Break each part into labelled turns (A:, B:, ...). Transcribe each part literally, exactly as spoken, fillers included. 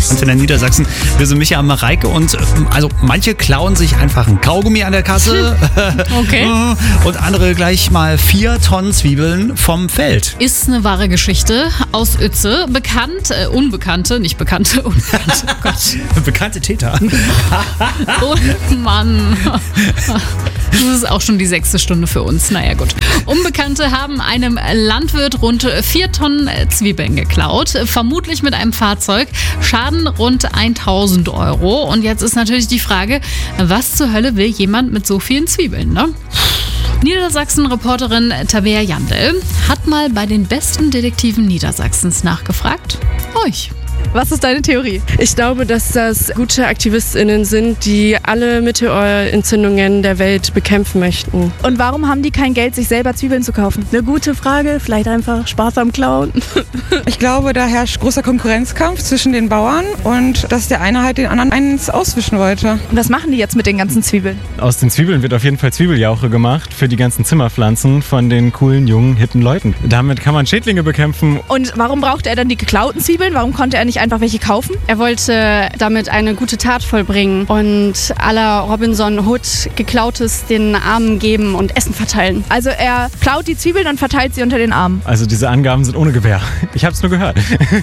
A: Antenne Niedersachsen. Wir sind Micha und Mareike und also manche klauen sich einfach ein Kaugummi an der Kasse.
B: Okay.
A: Und andere gleich mal vier Tonnen Zwiebeln vom Feld.
B: Ist eine wahre Geschichte aus Uetze. Bekannt, äh, Unbekannte, nicht Bekannte, Unbekannte. Oh Gott.
A: Bekannte Täter.
B: Oh Mann. Das ist auch schon die sechste Stunde für uns. Naja, gut. Unbekannte haben einem Landwirt rund vier Tonnen Zwiebeln geklaut. Vermutlich mit einem Fahrzeug. Schaden rund tausend Euro. Und jetzt ist natürlich die Frage, was zur Hölle will jemand mit so vielen Zwiebeln, ne? Niedersachsen-Reporterin Tabea Jandl hat mal bei den besten Detektiven Niedersachsens nachgefragt. Euch.
C: Was ist deine Theorie?
D: Ich glaube, dass das gute AktivistInnen sind, die alle Mittelohrentzündungen der Welt bekämpfen möchten.
C: Und warum haben die kein Geld, sich selber Zwiebeln zu kaufen?
E: Eine gute Frage, vielleicht einfach Spaß am Klauen.
F: Ich glaube, da herrscht großer Konkurrenzkampf zwischen den Bauern und dass der eine halt den anderen eins auswischen wollte.
C: Und was machen die jetzt mit den ganzen Zwiebeln?
G: Aus den Zwiebeln wird auf jeden Fall Zwiebeljauche gemacht für die ganzen Zimmerpflanzen von den coolen, jungen, hippen Leuten. Damit kann man Schädlinge bekämpfen.
C: Und warum brauchte er dann die geklauten Zwiebeln? Warum konnte er nicht einfach welche kaufen?
H: Er wollte damit eine gute Tat vollbringen und aller Robinson Hood Geklautes den Armen geben und Essen verteilen.
C: Also er klaut die Zwiebeln und verteilt sie unter den Armen.
G: Also diese Angaben sind ohne Gewähr. Ich hab's nur gehört.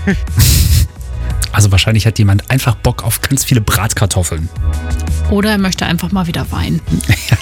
A: Also wahrscheinlich hat jemand einfach Bock auf ganz viele Bratkartoffeln.
B: Oder er möchte einfach mal wieder weinen.
A: Ja.